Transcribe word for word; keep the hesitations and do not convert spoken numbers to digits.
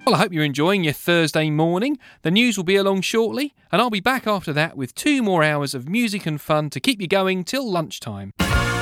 Well, I hope you're enjoying your Thursday morning. The news will be along shortly, and I'll be back after that with two more hours of music and fun to keep you going till lunchtime.